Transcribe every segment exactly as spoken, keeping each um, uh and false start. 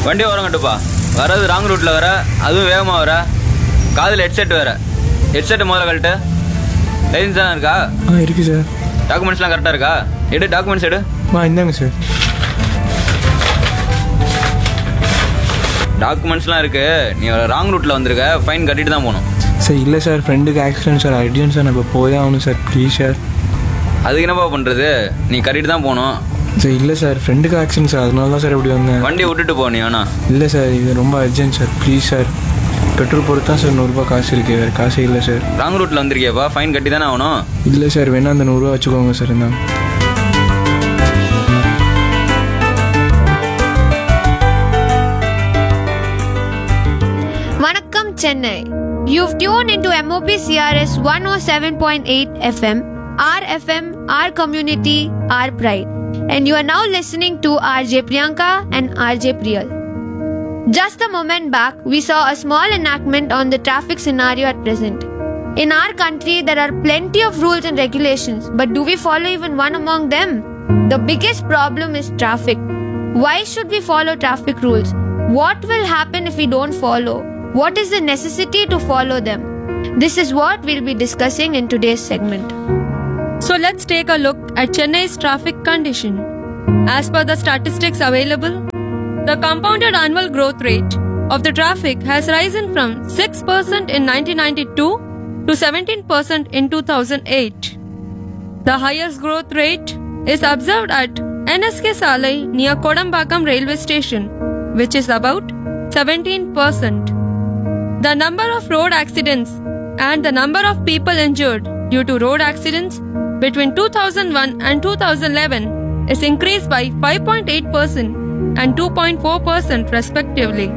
வண்டி ஓரம் கட்டுப்பா. வர்றது ராங் ரூட்டில் வர, அதுவும் வேகமாக வர. காதில் ஹெட்செட் வேறு. ஹெட்செட்டு முதல்ல கழட்டு. லைசன்ஸ் தானே இருக்கா? ஆ இருக்குது சார். டாக்குமெண்ட்ஸ்லாம் கரெக்டாக இருக்கா? எடு டாக்குமெண்ட்ஸ் எடு. ஆ இந்தாங்க சார். டாக்குமெண்ட்ஸ்லாம் இருக்குது. நீ ராங் ரூட்டில் வந்திருக்க, ஃபைன் கட்டிட்டு தான் போகணும். சார் இல்லை சார், ஃப்ரெண்டுக்கு ஆக்சிடென்ட் சார், அர்ஜென்ட் சார், நான் இப்போ போய் ஆகணும் சார், ப்ளீஸ் சார். அதுக்கு என்னப்பா பண்ணுறது? நீ கட்டிட்டு தான் போகணும். சார் இல்லை சார், ஃப்ரெண்டுக்கு ஆக்சிடென்ட் சார், அதனால தான் சார் இப்படி வந்தேன். வண்டி விட்டுட்டு போ நீ. வேணா இல்லை சார், இது ரொம்ப urgent sir, please sir. Petrol பொறுத்து தான் சார் நூறுரூபா காசு இருக்குது, வேறு காசே இல்லை சார். ராங் ரூட்டில் வந்திருக்கியாப்பா, ஃபைன் கட்டி தானே ஆகணும். இல்லை சார், வேணா அந்த நூறுரூவா வச்சுக்கோங்க சார். இருந்தாங்க. வணக்கம் Chennai. You've tuned into M O P C R S one oh seven point eight F M, our F M, our community, our pride. And you are now listening to R J Priyanka and R J Priyal. Just a moment back, we saw a small enactment on the traffic scenario at present. In our country, there are plenty of rules and regulations, but do we follow even one among them? The biggest problem is traffic. Why should we follow traffic rules? What will happen if we don't follow? What is the necessity to follow them? This is what we'll be discussing in today's segment. So let's take a look at Chennai's traffic condition. As per the statistics available, the compounded annual growth rate of the traffic has risen from six percent in nineteen ninety-two to seventeen percent in two thousand eight. The highest growth rate is observed at N S K Salai near Kodambakam railway station, which is about seventeen percent. The number of road accidents and the number of people injured due to road accidents between two thousand one and two thousand eleven is increased by five point eight percent and two point four percent respectively.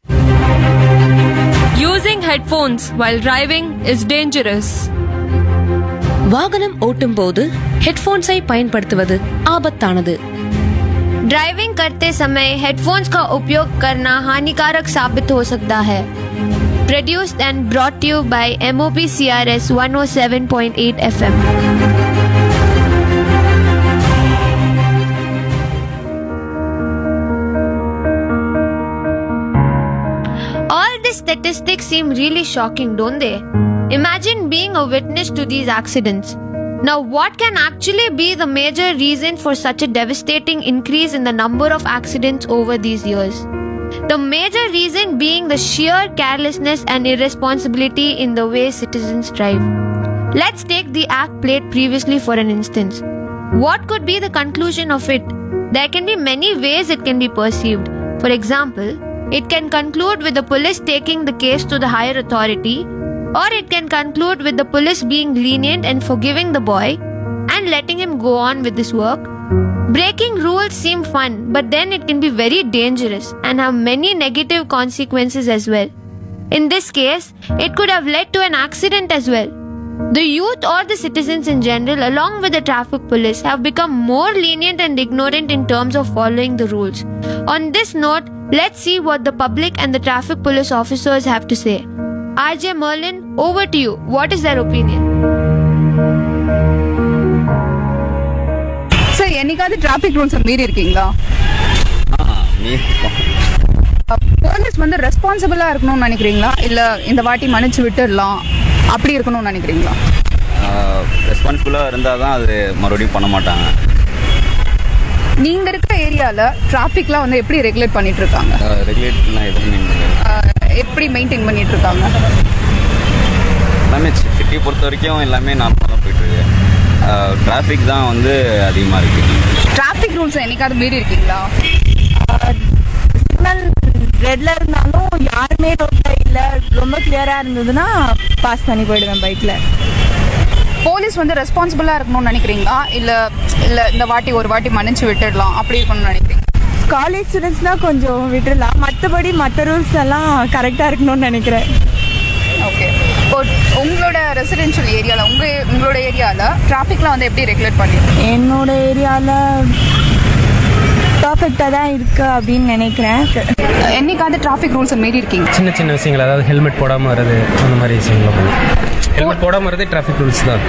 Using headphones while driving is dangerous. வாகனம் ஓட்டும் போது ஹெட்போன்ஸை பயன்படுத்துவது ஆபத்தானது. Driving करते समय headphones का उपयोग करना हानिकारक साबित हो सकता है. Produced and brought to you by M O P C R S one oh seven point eight F M. All these statistics seem really shocking, don't they? Imagine being a witness to these accidents. Now, what can actually be the major reason for such a devastating increase in the number of accidents over these years? The major reason being the sheer carelessness and irresponsibility in the way citizens drive. Let's take the act played previously for an instance. What could be the conclusion of it? There can be many ways it can be perceived. For example, it can conclude with the police taking the case to the higher authority, or it can conclude with the police being lenient and forgiving the boy and letting him go on with his work. Breaking rules seem fun, but then it can be very dangerous and have many negative consequences as well. In this case, it could have led to an accident as well. The youth or the citizens in general, along with the traffic police, have become more lenient and ignorant in terms of following the rules. On this note, let's see what the public and the traffic police officers have to say. R J Merlin, over to you. What is their opinion? Sir, என்னைக்காவது traffic ரூல்ஸை மீறி இருக்கீங்களா? Police வந்து ரெஸ்பான்சிபிளாக இருக்கணும்னு நினைக்கிறீங்களா, இல்லை இந்த வாட்டி மன்னிச்சு விட்டுடலாம் அப்படி இருக்கணும்னு நினைக்கிறீங்களா? ரெஸ்பான்சிபிளாக இருந்தால் தான் அது மறுபடியும் பண்ண மாட்டாங்க. நீங்கள் இருக்கிற ஏரியாவில் டிராஃபிக்லாம் வந்து எப்படி ரெகுலேட் பண்ணிட்டு இருக்காங்க? ரெகுலேட்லாம் எதுவும் எப்படி மெயின்டைன் பண்ணிட்டு இருக்காங்க? எல்லாமே சிட்டியை பொறுத்த வரைக்கும் எல்லாமே நார்மலாக தான் போயிட்டுருக்கு. டிராஃபிக் தான் வந்து அதிகமாக இருக்குது. டிராஃபிக் ரூல்ஸை என்னைக்காவது மீறி இருக்கீங்களா? சிக்னல் ரெட்ல இருந்தாலும் யாருமே ரோட்ல இல்லை, ரொம்ப கிளியராக இருந்ததுன்னா பாஸ் பண்ணி போயிடுவேன் பைக்கில். போலீஸ் வந்து ரெஸ்பான்சிபிளாக இருக்கணும்னு நினைக்கிறீங்களா, இல்லை இல்லை இந்த வாட்டி ஒரு வாட்டி மன்னிச்சு விட்டுடலாம் அப்படி இருக்கணும்னு நினைக்கிறீங்க? காலேஜ் ஸ்டூடெண்ட்ஸ்னால் கொஞ்சம் விட்டுடலாம், மற்றபடி மற்ற ரூல்ஸ் எல்லாம் கரெக்டாக இருக்கணும்னு நினைக்கிறேன். ஓகே, இப்போ உங்களோட ரெசிடென்ஷியல் ஏரியாவில் உங்கள் உங்களோட ஏரியாவில் டிராஃபிக்லாம் வந்து எப்படி ரெகுலேட் பண்ணிடுறீங்க? என்னோட ஏரியாவில் பர்ஃபெக்டாக தான் இருக்கு அப்படின்னு நினைக்கிறேன். என்னைக்காவது டிராஃபிக் ரூல்ஸை மீறி இருக்கீங்க? சின்ன சின்ன விஷயங்கள், அதாவது ஹெல்மெட் போடாமல் வர்றது, அந்த மாதிரி விஷயங்கள் பண்ணும். ஹெல்மெட் போடாமல் வரதே டிராஃபிக் ரூல்ஸ் தான்.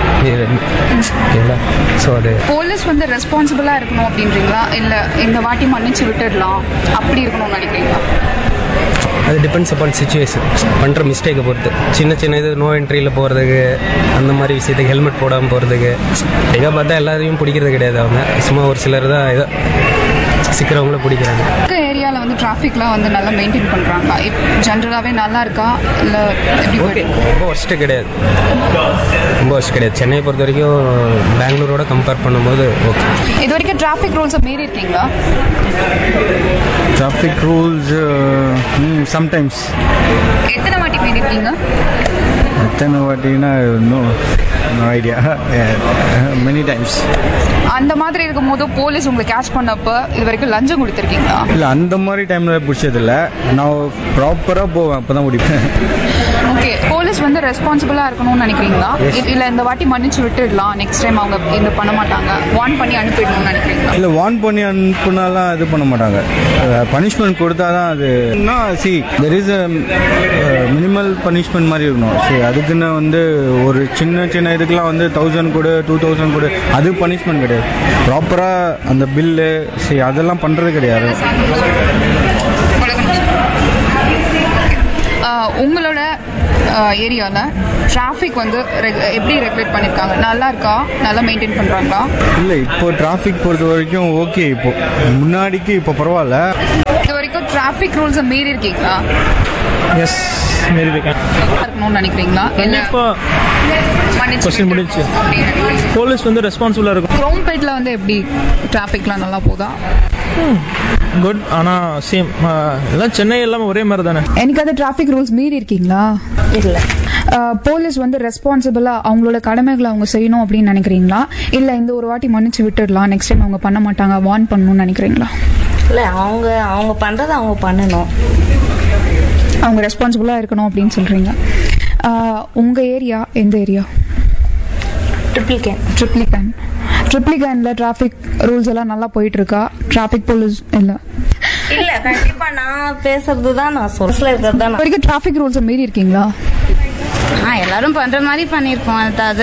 ஸோ அது போலீஸ் வந்து ரெஸ்பான்சிபிளா இருக்கணும் அப்படின்றீங்களா, இல்ல இந்த வாட்டி மன்னிச்சு விட்டுடலாம் அப்படி இருக்கணும்னு நினைக்கிறீங்களா? அது டிபெண்ட்ஸ் அப்பான் சிச்சுவேஷன், பண்ணுற மிஸ்டேக்கை பொறுத்து. சின்ன சின்ன இது நோ என்ட்ரியில் போகிறதுக்கு, அந்த மாதிரி விஷயத்துக்கு ஹெல்மெட் போடாமல் போகிறதுக்கு எங்கே பார்த்தா எல்லாரையும் பிடிக்கிறது கிடையாது. அவங்க சும்மா ஒரு சிலர் தான் இதை சிக்கிறவங்கள பிடிக்கிறாங்க. ஏரியாவில் வந்து டிராஃபிக்லாம் வந்து நல்லா மெயின்டைன் பண்ணுறாங்க. ஜென்ரலாகவே நல்லா இருக்கா இல்லை எப்படி? ஓகே, ரொம்ப ஒர்ஸ்ட்டு கிடையாது, ரொம்ப ஒர்ஸ்ட் கிடையாது. சென்னையை பொறுத்த வரைக்கும் பெங்களூரோட கம்பேர் பண்ணும்போது ஓகே. இது வரைக்கும் டிராஃபிக் ரூல்ஸை மீறி இருக்கீங்களா? Traffic rules sometimes. எத்தனை வாட்டி மீறி இருக்கீங்க? எத்தனை வாட்டினா no no idea, many times. அந்த மாதிரி இருக்கும்போது போலீஸ் உங்களை கேட்ச் பண்ணப்போ இது வரைக்கும் லஞ்சம் கொடுத்துருக்கீங்களா? இல்லை, அந்த மாதிரி டைமில் பிடிச்சதில்ல. நான் ப்ராப்பராக போவேன், அப்போ தான் முடிப்பேன். ஓகே, போலீஸ் வந்து ரெஸ்பான்சிபிளாக இருக்கணும்னு நினைக்கிறீங்களா, இல்லை இந்த வாட்டி மன்னிச்சு விட்டுடலாம், நெக்ஸ்ட் டைம் அவங்க இது பண்ண மாட்டாங்க, வார்ன் பண்ணி அனுப்பிடணும்னு நினைக்கிறீங்களா? இல்லை, வார்ன் பண்ணி அனுப்புனாலாம் இது பண்ண மாட்டாங்க. பனிஷ்மெண்ட் கொடுத்தா தான் அது. See there is a minimal punishment மாதிரி இருக்கணும். சரி, அதுக்குன்னு வந்து ஒரு சின்ன சின்ன இதுக்கெலாம் வந்து தௌசண்ட் கொடு, டூ தௌசண்ட் கொடு, அது பனிஷ்மெண்ட் கிடையாது. ப்ராப்பராக அந்த பில்லு சரி அதெல்லாம் பண்ணுறது கிடையாது. உங்களோட ஏரியாவில் டிராஃபிக் வந்து எப்படி ரெகுலேட் பண்ணியிருக்காங்க? நல்லா இருக்கா? நல்லா மெயின்டைன் பண்ணுறாங்களா? இல்லை, இப்போ டிராஃபிக் பொறுத்த வரைக்கும் ஓகே. இப்போ முன்னாடிக்கு இப்போ பரவாயில்ல. இது வரைக்கும் டிராஃபிக் ரூல்ஸை மீறி இருக்கீங்களா? எஸ், மீறி இருக்கேன். இருக்கணும்னு நினைக்கிறீங்களா? இப்போ கொஸ்டின் முடிஞ்சு போலீஸ் வந்து ரெஸ்பான்சிபிளாக இருக்கும். குரோம்பேட்டில் வந்து எப்படி டிராஃபிக்லாம் நல்லா போதா? குட். ஆனால் சேம் எல்லாம் சென்னை எல்லாமே ஒரே மாதிரி தானே. எனக்காவது டிராஃபிக் ரூல்ஸ் மீறி இருக்கீங்களா? இல்லை. போலீஸ் வந்து ரெஸ்பான்சிபிளா அவங்களோட கடமைகளை அவங்க செய்யணும் அப்படின்னு நினைக்கிறீங்களா, இல்லை இந்த ஒரு வாட்டி மன்னிச்சு விட்டுடலாம், நெக்ஸ்ட் டைம் அவங்க பண்ண மாட்டாங்க, வார்ன் பண்ணணும்னு நினைக்கிறீங்களா? இல்லை, அவங்க அவங்க பண்ணுறதை அவங்க பண்ணணும். அவங்க ரெஸ்பான்சிபிளாக இருக்கணும் அப்படின்னு சொல்கிறீங்க. உங்கள் ஏரியா எந்த area? Triplicane. Triplicane. ட்ரிப்ளிகேனில் traffic rules எல்லாம் நல்லா போயிட்டு இருக்கா? டிராஃபிக் போலீஸ் இல்லை? இல்லை, கண்டிப்பா நான் பேசுறது தான் நான் சொல்ல இருக்கிறது தான். வரைக்கும் டிராஃபிக் ரூல்ஸை மீறி இருக்கீங்களா? ஆ, எல்லாரும் பண்ற மாதிரி பண்ணியிருப்போம். அதாவது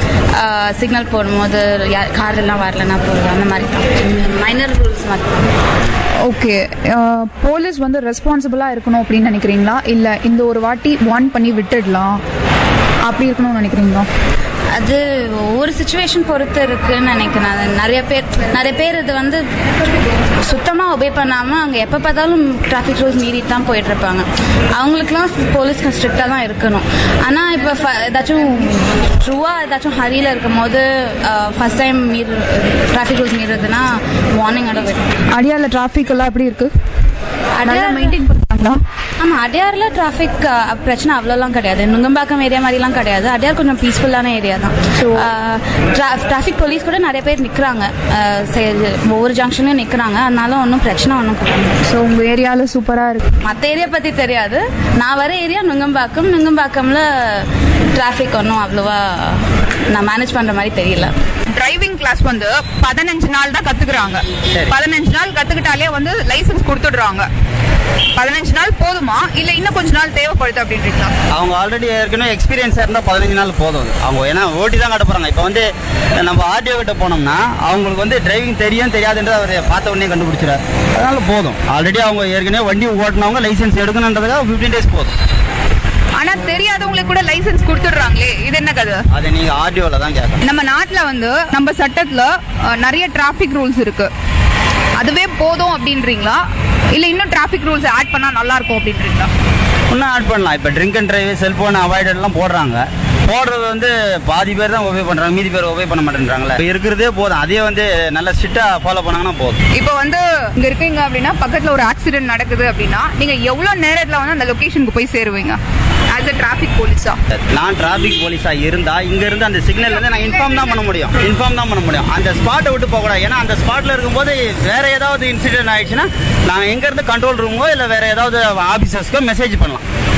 சிக்னல் போடும்போது கார் எல்லாம் வரலன்னா போதும், அந்த மாதிரி தான் மைனர் ரூல்ஸ் மட்டும். ஓகே, போலீஸ் வந்து ரெஸ்பான்சிபிளாக இருக்கணும் அப்படின்னு நினைக்கிறீங்களா, இல்லை இந்த ஒரு வாட்டி வார்ன் பண்ணி விட்டுடலாம் அப்படி இருக்கணும்னு நினைக்கிறீங்களா? அது ஒவ்வொரு சுச்சுவேஷன் பொறுத்து இருக்குன்னு நினைக்கிறேன். அது நிறைய பேர் நிறைய பேர் இது வந்து சுத்தமாக ஒபே பண்ணாமல் அவங்க எப்போ பார்த்தாலும் டிராஃபிக் ரூல்ஸ் மீறிட்டு தான் போயிட்டு இருப்பாங்க. அவங்களுக்குலாம் போலீஸ் ஸ்ட்ரிக்டாக தான் இருக்கணும். ஆனால் இப்போ ஏதாச்சும் ட்ரூவாக ஏதாச்சும் ஹரியில் இருக்கும் போது ஃபர்ஸ்ட் டைம் மீறு டிராஃபிக் ரூல்ஸ் மீறுறதுன்னா வார்னிங்கோட போயிடும். அடியாரில் டிராஃபிக் எல்லாம் எப்படி இருக்கு? அடையார் மெயின்டைன் பண்ணுறாங்களா? ஆமாம், அடையாரில் டிராஃபிக் பிரச்சனை அவ்வளோலாம் கிடையாது. நுங்கம்பாக்கம் ஏரியா மாதிரிலாம் கிடையாது. அடையார் கொஞ்சம் பீஸ்ஃபுல்லான ஏரியா தான். டிராஃபிக் போலீஸ் கூட நிறைய பேர் நிற்கிறாங்க, ஒவ்வொரு ஜங்ஷன்லையும் நிற்கிறாங்க. அதனால ஒன்றும் பிரச்சனை ஒன்றும் கிடையாது. ஸோ உங்கள் ஏரியாவில் சூப்பராக இருக்குது. மற்ற ஏரியா பற்றி தெரியாது. நான் வர ஏரியா நுங்கம்பாக்கம். நுங்கம்பாக்கமில் டிராஃபிக் ஒன்றும் அவ்வளோவா நான் மேனேஜ் பண்ணுற மாதிரி தெரியல. டிரைவிங் கிளாஸ் வந்து பதினஞ்சு நாள் தான் கத்துக்கிறாங்க. பதினஞ்சு நாள் கத்துக்கிட்டாலே வந்து லைசன்ஸ் கொடுத்துடுறாங்க. பதினஞ்சு நாள் போதுமா, இல்ல இன்னும் கொஞ்ச நாள் தேவைப்படுது அப்படின்றீங்களா? அவங்க ஆல்ரெடி ஏற்கனவே எக்ஸ்பீரியன்ஸா இருந்தா பதினஞ்சு நாள் போதும். அவங்க ஏன்னா ஓட்டி தான் கட்ட போறாங்க. இப்போ வந்து நம்ம ஆர்டிஓ கிட்ட போனோம்னா அவங்களுக்கு வந்து டிரைவிங் தெரியும் தெரியாதுன்றது அவர் பார்த்த உடனே கண்டுபிடிச்சிடாரு. அதனால போதும். ஆல்ரெடி அவங்க ஏற்கனவே வண்டி ஓட்டினவங்க லைசன்ஸ் எடுக்கணுன்றதுக்காக ஃபிஃப்டீன் டேஸ் போதும். ஆனா தெரியாதவங்களுக்கு கூட லைசன்ஸ் கொடுத்துடுறாங்களே, இது என்ன கதை? அதை நீங்க ஆர்டிஓல தான் கேட்கணும். நம்ம நாட்டுல வந்து நம்ம சட்டத்துல நிறைய டிராஃபிக் ரூல்ஸ் இருக்கு. அதுவே போதும் அப்படின்றீங்களா, இல்ல இன்னும் டிராஃபிக் ரூல்ஸ் ஆட் பண்ணா நல்லா இருக்கும் அப்படின்றீங்களா? இன்னும் ஆட் பண்ணலாம். இப்போ ட்ரிங்க் அண்ட் டிரைவ், செல்போன் அவாய்டெல்லாம் போடுறாங்க. போடுறது வந்து பாதி பேர் தான் ஒபே பண்றாங்க, மீதி பேர் ஒபே பண்ண மாட்டேன்றாங்களே. இப்போ இருக்கிறதே போதும். அதே வந்து நல்ல ஸ்ட்ரிக்டா ஃபாலோ பண்ணாங்கன்னா போதும். இப்போ வந்து இங்க இருக்கீங்க அப்படின்னா பக்கத்துல ஒரு ஆக்சிடென்ட் நடக்குது அப்படின்னா நீங்க எவ்வளவு நேரத்துல வந்து அந்த லொகேஷனுக்கு போய் சேருவீங்க ஆஸ் எ டிராஃபிக் போலீஸா? நான் டிராஃபிக் போலீஸா இருந்தா இங்க இருந்து அந்த சிக்னல் வந்து நான் இன்ஃபார்ம் தான் பண்ண முடியும். இன்ஃபார்ம் தான் பண்ண முடியும். அந்த ஸ்பாட்டை விட்டு போக கூடாது. ஏன்னா அந்த ஸ்பாட்ல இருக்கும்போது வேற ஏதாவது இன்சிடென்ட் ஆயிடுச்சுன்னா நான் எங்க இருந்து கண்ட்ரோல் ரூமோ இல்ல வேற ஏதாவது ஆபீசர்ஸ்க்கோ மெசேஜ் பண்ணலாம்.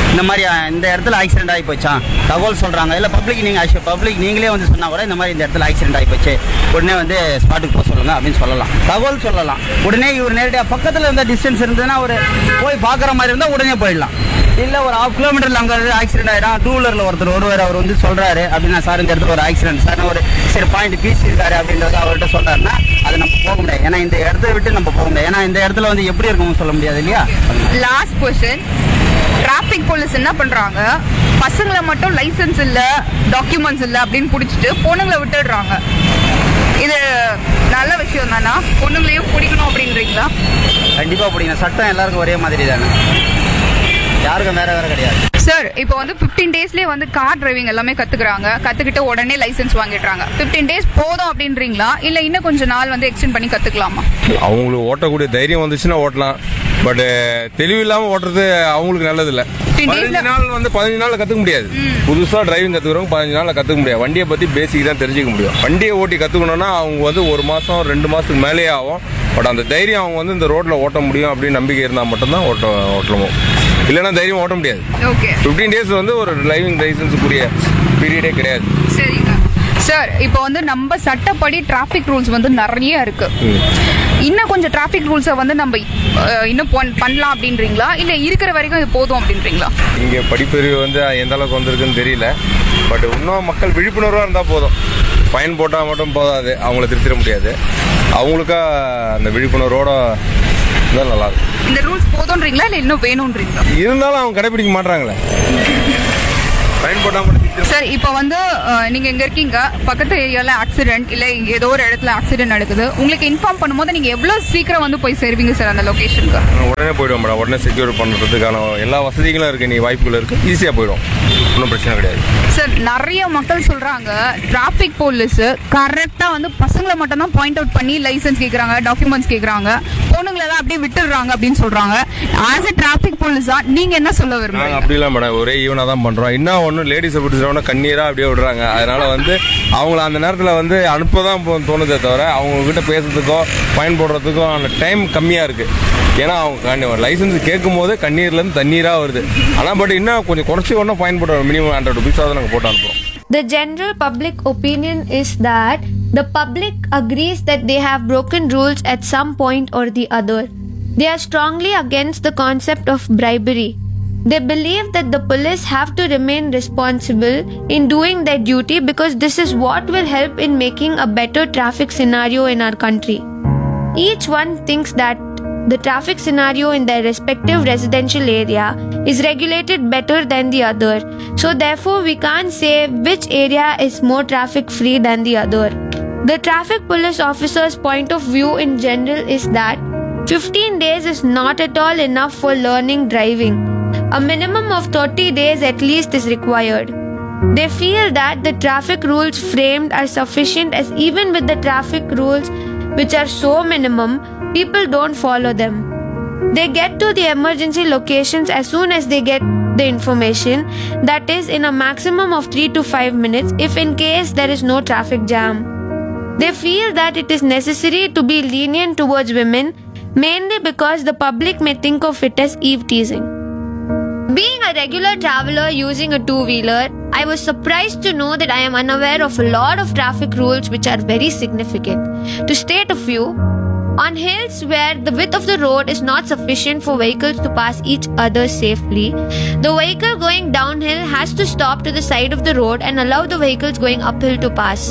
இந்த மாதிரி இந்த இடத்துல ஆக்சிடென்ட் ஆகி போச்சான் தகவல் சொல்கிறாங்க, இல்லை பப்ளிக் நீங்கள் பப்ளிக் நீங்களே வந்து சொன்னால் கூட இந்த மாதிரி இந்த இடத்துல ஆக்சிடென்ட் ஆகி போச்சு, உடனே வந்து ஸ்பாட்டுக்கு போக சொல்லுங்கள் அப்படின்னு சொல்லலாம், தகவல் சொல்லலாம். உடனே இவர் நேரடியாக பக்கத்தில் இருந்த டிஸ்டன்ஸ் இருந்ததுன்னா ஒரு போய் பார்க்குற மாதிரி இருந்தால் உடனே போயிடலாம். இல்லை ஒரு ஹாஃப் கிலோமீட்டரில் அங்கே ஆக்சிடென்ட் ஆகிடும், டூ வீலரில் ஒருத்தர் ஒருவர் அவர் வந்து சொல்கிறாரு அப்படின்னா, சார் இந்த இடத்துல ஒரு ஆக்சிடென்ட் சார் ஒரு சரி பாயிண்ட் பீஸ் இருக்காரு அப்படின்றத அவர்கிட்ட சொல்கிறாருன்னா அது நம்ம போக முடியாது. ஏன்னா இந்த இடத்த விட்டு நம்ம போக முடியாது. ஏன்னா இந்த இடத்துல வந்து எப்படி இருக்கும்னு சொல்ல முடியாது இல்லையா. லாஸ்ட் क्वेश्चन, டிராஃபிக் போலீஸ் என்ன பண்றாங்க, பசங்களை மட்டும் லைசென்ஸ் இல்ல டாக்குமெண்ட்ஸ் இல்ல அப்படின்னு பிடிச்சிட்டு பொண்ணுங்களை விட்டுடுறாங்க. இது நல்ல விஷயம் தானா? பொண்ணுங்களையும் பிடிக்கணும் அப்படின்றீங்களா? கண்டிப்பா பிடிக்கணும். சட்டம் எல்லாருக்கும் ஒரே மாதிரி தானே, யாருக்கும் வேற வேற கிடையாது. சார் இப்போ வந்து பிப்டீன் டேஸ்லயே வந்து கார் டிரைவிங் எல்லாமே கத்துக்கிறாங்க, கத்துக்கிட்டு உடனே லைசென்ஸ் வாங்கிடுறாங்க. பிப்டீன் டேஸ் போதும் அப்படின்றீங்களா, இல்ல இன்னும் கொஞ்சம் நாள் வந்து எக்ஸ்டெண்ட் பண்ணி கத்துக்கலாமா? அவங்களுக்கு ஓட்டக்கூடிய தைரியம் வந்துச்சுன்னா ஓட்டலாம், பட் தெளிவு இல்லாம ஓட்டுறது அவங்களுக்கு நல்லது இல்ல. பதினஞ்சு நாள் வந்து பதினஞ்சு நாள்ல கத்துக்க முடியாது. புதுசா டிரைவிங் கத்துக்கிறவங்க பதினஞ்சு நாள்ல கத்துக்க முடியாது. வண்டியை பத்தி பேசிக் தான் தெரிஞ்சுக்க முடியும். வண்டியை ஓட்டி கத்துக்கணும்னா அவங்க வந்து ஒரு மாசம் ரெண்டு மாசத்துக்கு மேலேயே ஆகும். பட் அந்த தைரியம் அவங்க வந்து இந்த ரோட்ல ஓட்ட முடியும் அப்படின்னு நம்பிக்கை இருந்தா மட்டும்தான் ஓட்ட ஓட்டணும், இல்லைன்னா தைரியம் ஓட்ட முடியாது. பிப்டீன் டேஸ் வந்து ஒரு டிரைவிங் லைசன்ஸுக்குரிய பீரியடே கிடையாது. சரிங்க சார், இப்போ வந்து நம்ம சட்டப்படி டிராஃபிக் ரூல்ஸ் வந்து நிறைய இருக்கு. இன்னும் கொஞ்சம் டிராஃபிக் ரூல்ஸை வந்து நம்ம இன்னும் பண்ணலாம் அப்படின்றீங்களா, இல்ல இருக்கிற வரைக்கும் இது போதும் அப்படின்றீங்களா? இங்க படிப்பறிவு வந்து எந்த அளவுக்கு வந்திருக்குன்னு தெரியல, பட் இன்னும் மக்கள் விழிப்புணர்வா இருந்தா போதும். ஃபைன் போட்டா மட்டும் போதாது, அவங்கள திருத்திட முடியாது. அவங்களுக்கா அந்த விழிப்புணர்வோட நல்லா இருக்கும். இந்த ரூல்ஸ் போதும்ன்றீங்களா இல்ல இன்னும் வேணும்ன்றீங்களா? இருந்தாலும் அவங்க கடைபிடிக்க மாட்டாங்களே. ஃபைன் போட்டா மட்டும் சார் இப்போ வந்து நீங்க எங்க இருக்கீங்க, பக்கத்து ஏரியால ஆக்சிடென்ட் இல்ல ஏதோ ஒரு இடத்துல ஆக்சிடென்ட் நடக்குது, உங்களுக்கு இன்ஃபார்ம் பண்ணும்போது நீங்க எவ்வளவு சீக்கிரம் வந்து போய் சேருவீங்க சார் அந்த லொகேஷனுக்கு? உடனே போயிடுவோம் மேடம். உடனே செக்யூர் பண்றதுக்கான எல்லா வசதிகளும் இருக்கு, நீ வாய்ப்புகள் இருக்கு, ஈஸியா போயிடும், ஒன்றும் பிரச்சனை கிடையாது. சார் நிறைய மக்கள் சொல்றாங்க டிராஃபிக் போலீஸ் கரெக்டா வந்து பசங்களை மட்டும் தான் பாயிண்ட் அவுட் பண்ணி லைசென்ஸ் கேக்குறாங்க, டாக்குமெண்ட்ஸ் கேக்குறாங்க, பொண்ணுங்களை எல்லாம் அப்படியே விட்டுடுறாங்க அப்படின்னு சொல்றாங்க. ஆஸ் எ டிராஃபிக் போலீஸா நீங்க என்ன சொல்ல விரும்புறீங்க? அப்படி இல்ல மேடம், ஒரே ஈவனா தான் பண்றோம். இன்னும் ஒன்னும் லேடிஸ் பிடிச்சவன கண்ணீரா அப்படியே விடுறாங்க. அதனால வந்து அவங்கள அந்த நேரத்தில் வந்து அனுப்பதான் தோணுதே தவிர அவங்க கிட்ட பேசுறதுக்கோ ஃபைன் போடுறதுக்கோ அந்த டைம் கம்மியா இருக்கு. ஏன்னா அவங்க லைசன்ஸ் கேட்கும் போது கண்ணீர்ல இருந்து தண்ணீரா வருது. ஆனா பட் இன்னும் கொஞ்சம் குறைச்சி ஒன்னும் ஃபைன் போடுறோம், மினிமம் ஹண்ட்ரட் ருபீஸ் ஆகுது, நாங்கள் போட்டு அனுப்புறோம். The general public opinion is that the public agrees that they have broken rules at some point or the other. They are strongly against the concept of bribery. They believe that the police have to remain responsible in doing their duty because this is what will help in making a better traffic scenario in our country. Each one thinks that the traffic scenario in their respective residential area is regulated better than the other. So therefore we can't say which area is more traffic free than the other. The traffic police officer's point of view in general is that fifteen days is not at all enough for learning driving. A minimum of thirty days at least is required. They feel that the traffic rules framed are sufficient, as even with the traffic rules which are so minimum, people don't follow them. They get to the emergency locations as soon as they get the information, that is in a maximum of three to five minutes if in case there is no traffic jam. They feel that it is necessary to be lenient towards women, mainly because the public may think of it as eve teasing. Being a regular traveler using a two-wheeler, I was surprised to know that I am unaware of a lot of traffic rules which are very significant. To state a few, on hills where the width of the road is not sufficient for vehicles to pass each other safely, the vehicle going downhill has to stop to the side of the road and allow the vehicles going uphill to pass.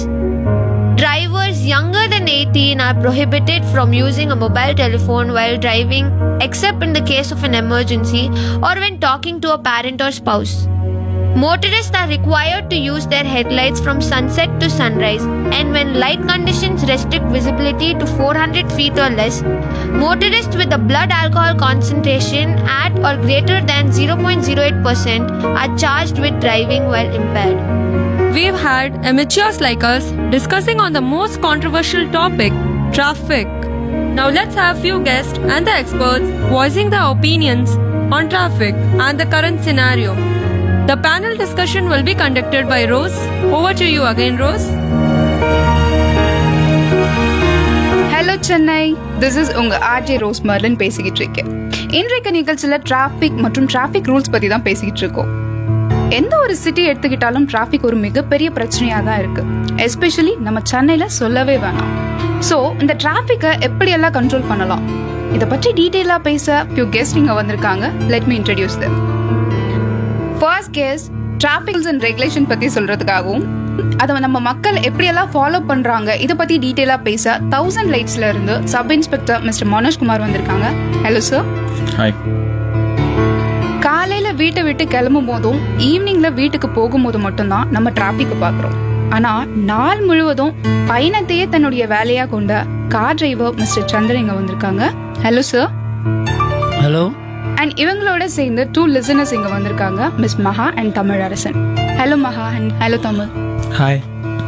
Drivers younger than eighteen are prohibited from using a mobile telephone while driving, except in the case of an emergency or when talking to a parent or spouse. Motorists are required to use their headlights from sunset to sunrise, and when light conditions restrict visibility to four hundred feet or less, motorists with a blood alcohol concentration at or greater than zero point zero eight percent are charged with driving while impaired. We've had amateurs like us discussing on the most controversial topic, traffic. Now let's have few guests and the experts voicing their opinions on traffic and the current scenario. The panel discussion will be conducted by Rose. Over to you again, Rose. Hello Chennai, this is உங்க RJ rose Marilyn பேசிக்கிட்டு இருக்கேன். இன்றைக்கு நிகழ்ச்சியில traffic மற்றும் traffic rules பத்தி தான் பேசிக்கிட்டு இருக்கோம். எந்த ஒரு சிட்டி எடுத்துக்கிட்டாலும் டிராபிக் ஒரு மிகப்பெரிய பிரச்சனையா தான் இருக்கு. எஸ்பெஷலி நம்ம சென்னையில சொல்லவே வேணாம். ஸோ இந்த டிராபிக்கை எப்படியெல்லாம் கண்ட்ரோல் பண்ணலாம், இதை பற்றி டீட்டெயிலா பேச ஃபியூ கெஸ்ட் இங்க வந்திருக்காங்க. Let me introduce them. First guest traffic rules and regulation பத்தி சொல்றதுக்காகவும் அதை நம்ம மக்கள் எப்படியெல்லாம் ஃபாலோ பண்றாங்க இதை பத்தி டீட்டெயிலா பேச தௌசண்ட் லைட்ஸ்ல இருந்து சப் இன்ஸ்பெக்டர் மிஸ்டர் மனோஜ்குமார் வந்திருக்காங்க. Hello sir. ஹாய். காலையில வீட்டை விட்டு கிளம்பும் போதும் ஈவினிங்ல வீட்டுக்கு போகும்போது மட்டும்தான் நம்ம டிராபிக் பாக்குறோம். ஆனா நாள் முழுவதும் பயணத்தையே தன்னுடைய வேலையா கொண்ட கார் டிரைவர் மிஸ்டர் சந்திரன் இங்க வந்திருக்காங்க. Hello sir. ஹலோ. அண்ட் இவங்களோட சேர்ந்து டூ லிசனர்ஸ் இங்க வந்திருக்காங்க, மிஸ் மகா அண்ட் தமிழ் அரசன். ஹலோ மகா and hello Tamil. Hi.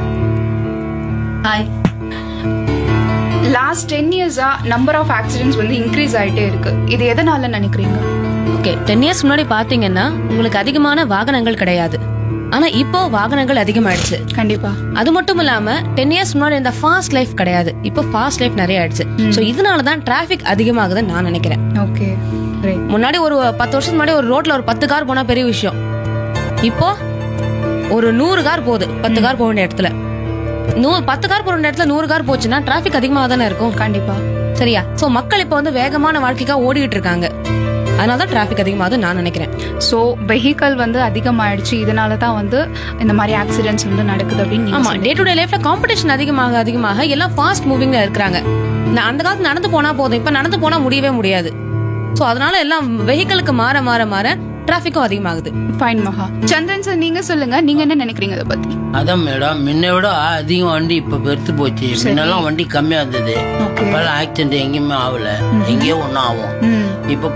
Hi. Last ten இயர்ஸா நம்பர் ஆஃப் ஆக்சிடென்ட்ஸ் வந்து இன்க்ரீஸ் ஆயிட்டே இருக்கு. இது எதனால நினைக்கிறீங்க? ஓகே, டென் இயர்ஸ் முன்னாடி பாத்தீங்கன்னா உங்களுக்கு அதிகமான வாகனங்கள் கிடையாது. ஆனா இப்போ வாகனங்கள் அதிகமாயிடுச்சு. கண்டிப்பா. அது மட்டும் இல்லாம டென் இயர்ஸ் முன்னாடி இந்த ஃபாஸ்ட் லைஃப் கிடையாது, இப்போ ஃபாஸ்ட் லைஃப் நிறைய ஆயிடுச்சு. சோ இதனாலதான் டிராபிக் அதிகமாகுதுன்னு நான் நினைக்கிறேன். ஓகே. முன்னாடி ஒரு பத்து வருஷம் முன்னாடி ஒரு ரோட்ல ஒரு பத்து கார் போனா பெரிய விஷயம். இப்போ ஒரு நூறு கார் போகுது பத்து கார் போக வேண்டிய இடத்துல. நூறு பத்து கார் போற இடத்துல நூறு கார் போச்சுன்னா டிராபிக் அதிகமாக தானே இருக்கும். கண்டிப்பா. சரியா? சோ மக்கள் இப்போ வந்து வேகமான வாழ்க்கைக்காக ஓடிட்டு இருக்காங்க. அதனாலதான் டிராபிக் அதிகமாகுது நான் நினைக்கிறேன். சோ வெஹிக்கல் வந்து அதிகமாயிடுச்சு, இதனால தான் வந்து இந்த மாதிரி ஆக்சிடென்ட்ஸ் வந்து நடக்குது அப்படின்னு. ஆமா, டே டு டே லைஃப்ல காம்படிஷன் அதிகமாக அதிகமாக எல்லாம் ஃபாஸ்ட் மூவிங்ல இருக்கிறாங்க. அந்த காலத்துல நடந்து போனா போதும், இப்ப நடந்து போனா முடியவே முடியாது. சோ அதனால எல்லாம் வெஹிக்கிளுக்கு மாற மாற மாற டிராபிக்கும் அதிகமாகுது. ஃபைன் மகா. சந்திரன் சார், நீங்க சொல்லுங்க, நீங்க என்ன நினைக்கிறீங்க இதை பத்தி? அதான் மேடம், முன்ன விட அதிகம் வண்டி இப்ப பெருத்து போச்சு. முன்னெல்லாம் வண்டி கம்மியா இருந்தது, இப்பெல்லாம் ஆக்சிடென்ட் எங்கேயுமே ஆகல, எங்கேயோ ஒன்னும் ஆகும். இப்ப